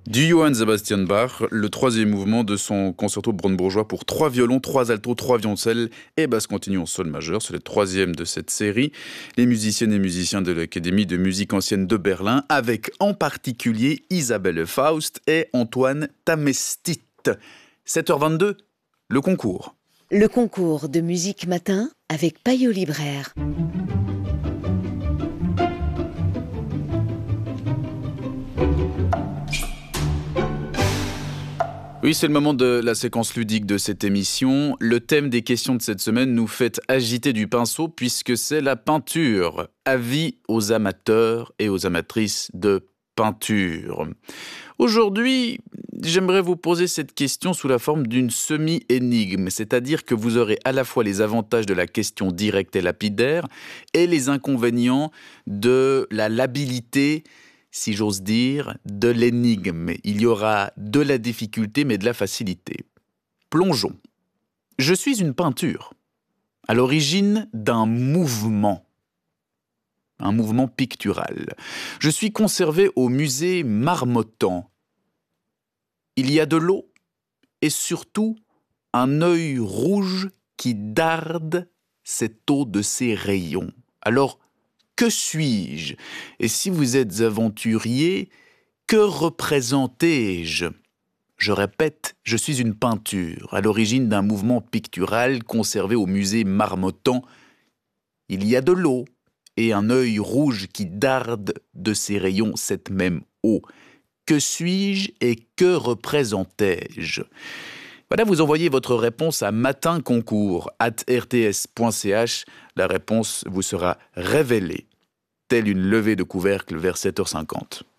Du Johann Sebastian Bach, le troisième mouvement de son concerto brandebourgeois pour 3 violons, 3 altos, 3 violoncelles et basse continue en sol majeur. C'est le troisième de cette série. Les musiciennes et musiciens de l'Académie de musique ancienne de Berlin, avec en particulier Isabelle Faust et Antoine Tamestit. 7h22, le concours. Le concours de musique matin avec Payot Libraire. Oui, c'est le moment de la séquence ludique de cette émission. Le thème des questions de cette semaine nous fait agiter du pinceau puisque c'est la peinture. Avis aux amateurs et aux amatrices de peinture. Aujourd'hui, j'aimerais vous poser cette question sous la forme d'une semi-énigme, c'est-à-dire que vous aurez à la fois les avantages de la question directe et lapidaire et les inconvénients de la labilité, si j'ose dire, de l'énigme. Il y aura de la difficulté, mais de la facilité. Plongeons. Je suis une peinture, à l'origine d'un mouvement pictural. Je suis conservé au musée Marmottan. Il y a de l'eau et surtout un œil rouge qui darde cette eau de ses rayons. Alors, que suis-je? Et si vous êtes aventurier, que représentez-je? Je répète, je suis une peinture, à l'origine d'un mouvement pictural conservé au musée Marmottan. Il y a de l'eau et un œil rouge qui darde de ses rayons cette même eau. Que suis-je et que représentais-je? Voilà, vous envoyez votre réponse à matinconcours@rts.ch. La réponse vous sera révélée, telle une levée de couvercle vers 7h50.